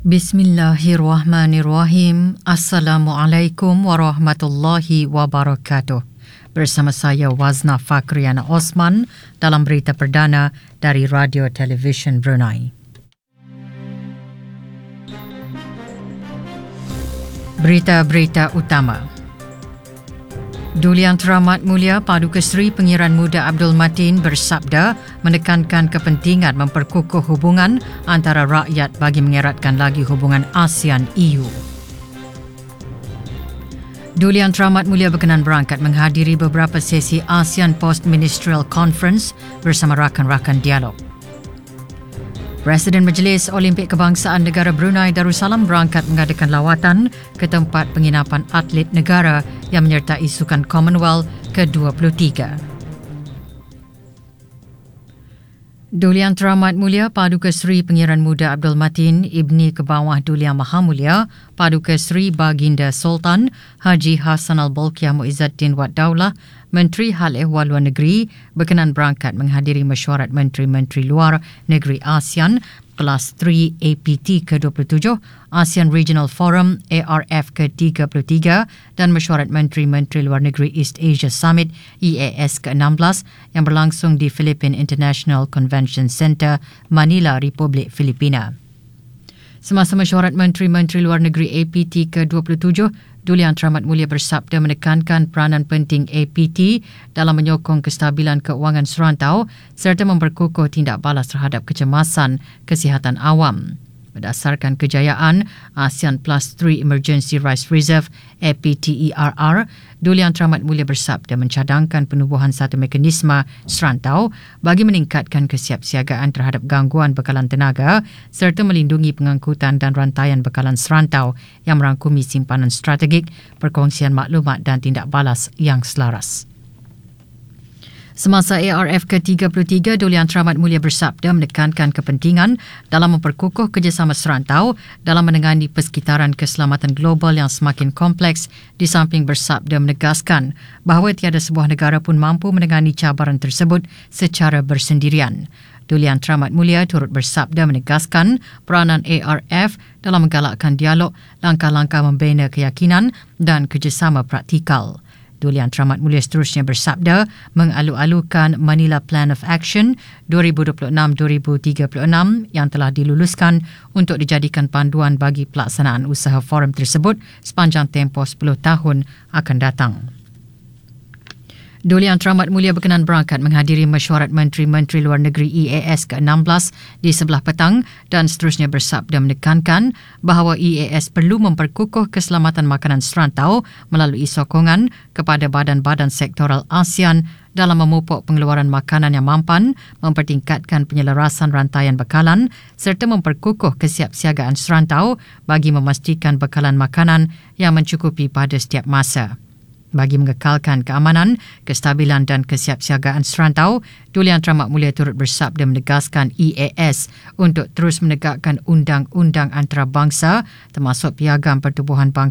Bismillahirrahmanirrahim. Assalamualaikum warahmatullahi wabarakatuh. Bersama saya Wazna Fakriana Osman dalam berita perdana dari Radio Television Brunei. Berita-berita utama. Duli Yang Teramat Mulia Paduka Seri Pengiran Muda Abdul Matin bersabda menekankan kepentingan memperkukuh hubungan antara rakyat bagi mengeratkan lagi hubungan ASEAN-EU. Duli Yang Teramat Mulia berkenan berangkat menghadiri beberapa sesi ASEAN Post-Ministerial Conference bersama rakan-rakan dialog. Presiden Majlis Olimpik Kebangsaan Negara Brunei Darussalam berangkat mengadakan lawatan ke tempat penginapan atlet negara yang menyertai Sukan Commonwealth ke-23. Duli Yang Teramat Mulia Paduka Seri Pengiran Muda Abdul Matin Ibni Kebawah Duli Yang Maha Mulia Paduka Seri Baginda Sultan Haji Hassan Al-Bolkiah Muizzaddin Wad Daulah Menteri Hal Ehwal Luar Negeri berkenan berangkat menghadiri mesyuarat Menteri-Menteri Luar Negeri ASEAN Plus 3 APT ke-27, ASEAN Regional Forum ARF ke-33 dan mesyuarat Menteri-Menteri Luar Negeri East Asia Summit EAS ke-16 yang berlangsung di Philippine International Convention Center, Manila, Republik Filipina. Semasa mesyuarat Menteri-Menteri Luar Negeri APT ke-27, Duli Yang Teramat Mulia bersabda menekankan peranan penting APT dalam menyokong kestabilan keuangan serantau serta memperkukuh tindak balas terhadap kecemasan kesihatan awam. Berdasarkan kejayaan ASEAN Plus 3 Emergency Rice Reserve APTERR, Duli Yang Teramat Mulia bersabda mencadangkan penubuhan satu mekanisme serantau bagi meningkatkan kesiapsiagaan terhadap gangguan bekalan tenaga serta melindungi pengangkutan dan rantaian bekalan serantau yang merangkumi simpanan strategik, perkongsian maklumat dan tindak balas yang selaras. Semasa ARF ke-33, Duli Yang Teramat Mulia bersabda menekankan kepentingan dalam memperkukuh kerjasama serantau dalam menangani persekitaran keselamatan global yang semakin kompleks di samping bersabda menegaskan bahawa tiada sebuah negara pun mampu menangani cabaran tersebut secara bersendirian. Duli Yang Teramat Mulia turut bersabda menegaskan peranan ARF dalam menggalakkan dialog, langkah-langkah membina keyakinan dan kerjasama praktikal. Duli Yang Teramat Mulia seterusnya bersabda mengalu-alukan Manila Plan of Action 2026-2036 yang telah diluluskan untuk dijadikan panduan bagi pelaksanaan usaha forum tersebut sepanjang tempoh 10 tahun akan datang. Duli Yang Teramat Mulia berkenan berangkat menghadiri mesyuarat Menteri-Menteri Luar Negeri EAS ke-16 di sebelah petang dan seterusnya bersabda menekankan bahawa EAS perlu memperkukuh keselamatan makanan serantau melalui sokongan kepada badan-badan sektoral ASEAN dalam memupuk pengeluaran makanan yang mampan, mempertingkatkan penyelarasan rantaian bekalan serta memperkukuh kesiapsiagaan serantau bagi memastikan bekalan makanan yang mencukupi pada setiap masa. Bagi mengekalkan keamanan, kestabilan dan kesiapsiagaan serantau, Duli Yang Teramat Mulia turut bersabda menegaskan EAS untuk terus menegakkan undang-undang antarabangsa termasuk Piagam Pertubuhan Bangsa